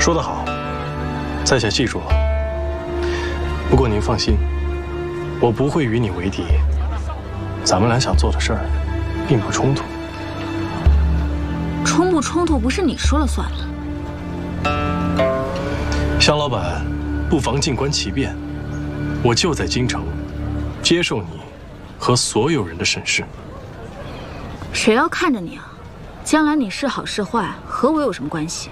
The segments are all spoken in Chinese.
说得好，在下记住了。不过您放心，我不会与你为敌。咱们俩想做的事儿，并不冲突。 冲不冲突不是你说了算的。 向老板，不妨静观其变。我就在京城，接受你和所有人的审视。 谁要看着你啊？将来你是好是坏，和我有什么关系？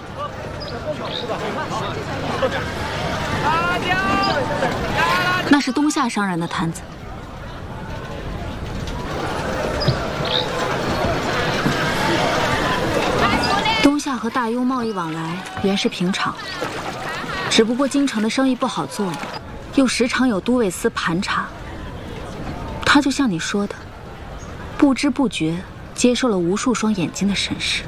那是东夏商人的摊子。东夏和大幽贸易往来原是平常，只不过京城的生意不好做，又时常有都尉司盘查。他就像你说的，不知不觉接受了无数双眼睛的审视。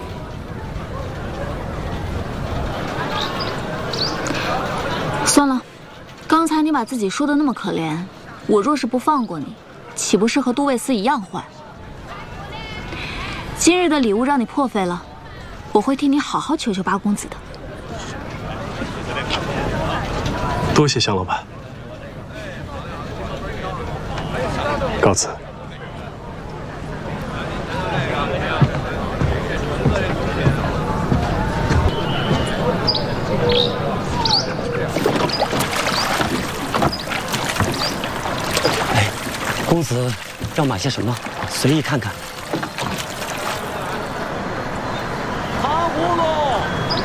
算了，刚才你把自己说的那么可怜，我若是不放过你，岂不是和都尉司一样坏？今日的礼物让你破费了，我会替你好好求求八公子的。 多谢向老板，告辞。 公子要买些什么？随意看看。 糖葫芦，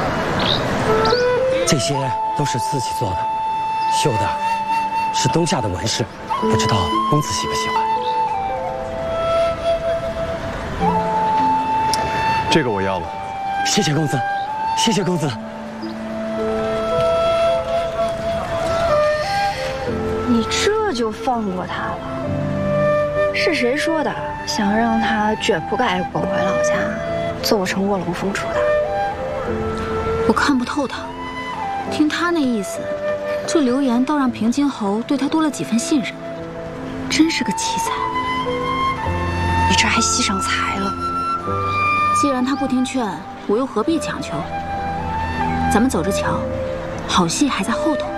这些都是自己做的，绣的是东夏的纹饰，不知道公子喜不喜欢？ 这个我要了。 谢谢公子，谢谢公子。 你这就放过他了？是谁说的？想让他卷铺盖滚回老家，做成卧龙凤雏的？ 我看不透他，听他那意思，这流言倒让平津侯对他多了几分信任，真是个奇才。 你这还惜上才了？ 既然他不听劝，我又何必强求？咱们走着瞧，好戏还在后头。